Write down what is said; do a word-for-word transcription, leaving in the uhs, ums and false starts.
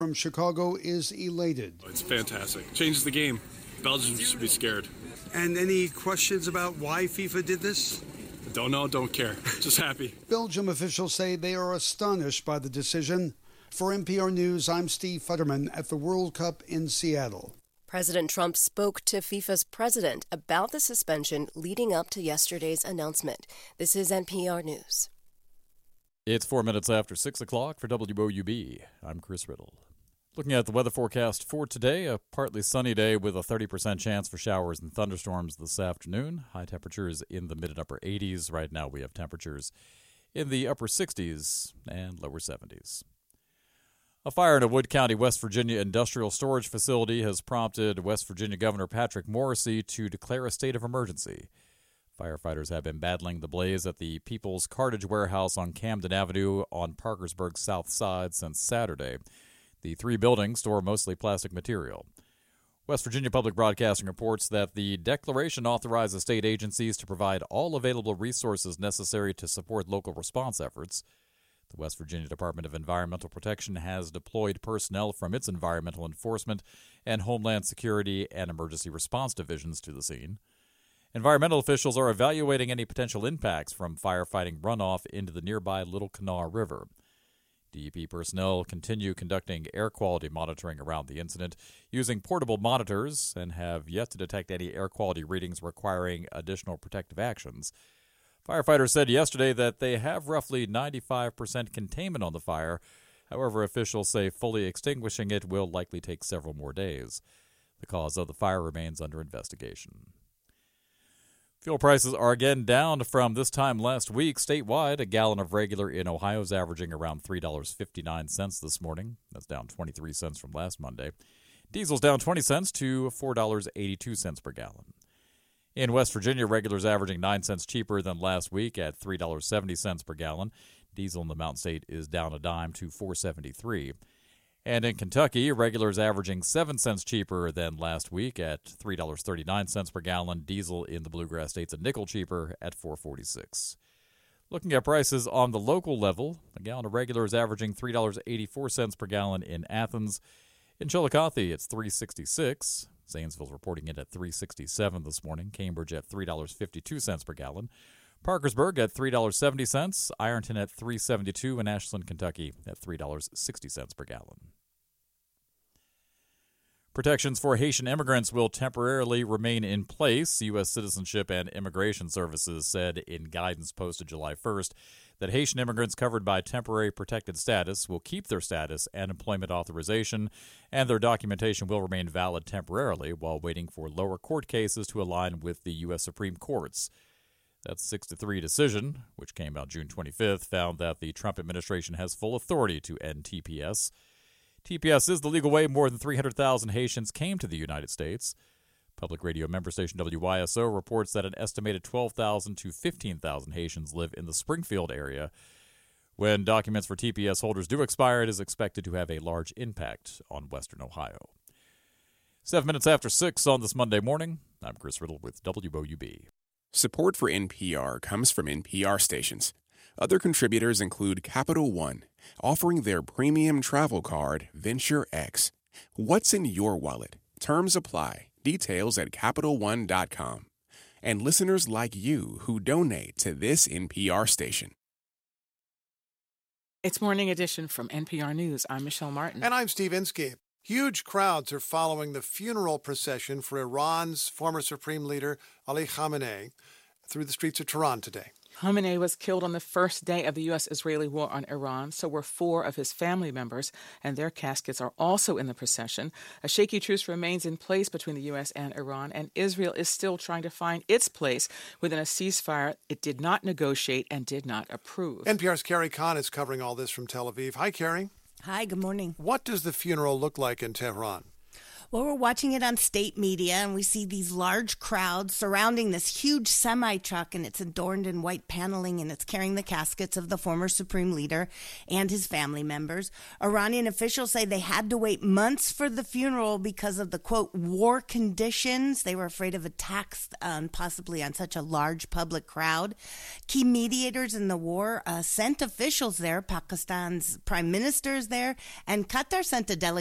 from Chicago is elated. It's fantastic. Changes the game. Belgium should be scared. And any questions about why FIFA did this? Don't know, don't care. Just happy. Belgium officials say they are astonished by the decision. For N P R News, I'm Steve Futterman at the World Cup in Seattle. President Trump spoke to FIFA's president about the suspension leading up to yesterday's announcement. This is N P R News. It's four minutes after six o'clock for W O U B. I'm Chris Riddle. Looking at the weather forecast for today, a partly sunny day with a thirty percent chance for showers and thunderstorms this afternoon. High temperatures in the mid and upper eighties. Right now we have temperatures in the upper sixties and lower seventies. A fire in a Wood County, West Virginia industrial storage facility has prompted West Virginia Governor Patrick Morrisey to declare a state of emergency. Firefighters have been battling the blaze at the People's Cartage Warehouse on Camden Avenue on Parkersburg's south side since Saturday. The three buildings store mostly plastic material. West Virginia Public Broadcasting reports that the declaration authorizes state agencies to provide all available resources necessary to support local response efforts. The West Virginia Department of Environmental Protection has deployed personnel from its Environmental Enforcement and Homeland Security and Emergency Response divisions to the scene. Environmental officials are evaluating any potential impacts from firefighting runoff into the nearby Little Kanawha River. D E P personnel continue conducting air quality monitoring around the incident using portable monitors and have yet to detect any air quality readings requiring additional protective actions. Firefighters said yesterday that they have roughly ninety-five percent containment on the fire. However, officials say fully extinguishing it will likely take several more days. The cause of the fire remains under investigation. Fuel prices are again down from this time last week. Statewide, a gallon of regular in Ohio is averaging around three dollars and fifty-nine cents this morning. That's down twenty-three cents from last Monday. Diesel's down twenty cents to four dollars and eighty-two cents per gallon. In West Virginia, regular's averaging nine cents cheaper than last week at three dollars and seventy cents per gallon. Diesel in the Mountain State is down a dime to four dollars and seventy-three cents. And in Kentucky, regular's averaging seven cents cheaper than last week at three dollars and thirty-nine cents per gallon. Diesel in the Bluegrass States a nickel cheaper at four dollars and forty-six cents. Looking at prices on the local level, a gallon of regular is averaging three dollars and eighty-four cents per gallon in Athens. In Chillicothe, it's three dollars and sixty-six cents. Zanesville's reporting it at three dollars and sixty-seven cents this morning. Cambridge at three dollars and fifty-two cents per gallon. Parkersburg at three dollars and seventy cents. Ironton at three dollars and seventy-two cents. And Ashland, Kentucky at three dollars and sixty cents per gallon. Protections for Haitian immigrants will temporarily remain in place. U S Citizenship and Immigration Services said in guidance posted July first that Haitian immigrants covered by temporary protected status will keep their status and employment authorization, and their documentation will remain valid temporarily while waiting for lower court cases to align with the U S Supreme Court's. That six to three decision, which came out June twenty-fifth, found that the Trump administration has full authority to end T P S. T P S is the legal way more than three hundred thousand Haitians came to the United States. Public radio member station W Y S O reports that an estimated twelve thousand to fifteen thousand Haitians live in the Springfield area. When documents for T P S holders do expire, it is expected to have a large impact on Western Ohio. Seven minutes after six on this Monday morning, I'm Chris Riddle with W O U B. Support for N P R comes from N P R stations. Other contributors include Capital One, offering their premium travel card, Venture X. What's in your wallet? Terms apply. Details at Capital One dot com. And listeners like you who donate to this N P R station. It's Morning Edition from N P R News. I'm Michelle Martin. And I'm Steve Inskeep. Huge crowds are following the funeral procession for Iran's former supreme leader, Ali Khamenei, through the streets of Tehran today. Khamenei was killed on the first day of the U S-Israeli war on Iran. So were four of his family members, and their caskets are also in the procession. A shaky truce remains in place between the U S and Iran, and Israel is still trying to find its place within a ceasefire it did not negotiate and did not approve. N P R's Carrie Kahn is covering all this from Tel Aviv. Hi, Carrie. Hi, good morning. What does the funeral look like in Tehran? Well, we're watching it on state media, and we see these large crowds surrounding this huge semi-truck, and it's adorned in white paneling, and it's carrying the caskets of the former Supreme Leader and his family members. Iranian officials say they had to wait months for the funeral because of the, quote, war conditions. They were afraid of attacks, um, possibly on such a large public crowd. Key mediators in the war uh, sent officials there. Pakistan's prime minister is there, and Qatar sent a delegation